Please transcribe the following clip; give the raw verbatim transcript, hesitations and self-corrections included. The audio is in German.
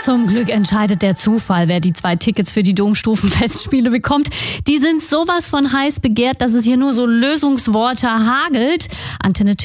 Zum Glück entscheidet der Zufall, wer die zwei Tickets für die Domstufenfestspiele bekommt. Die sind sowas von heiß begehrt, dass es hier nur so Lösungsworte hagelt. Antenne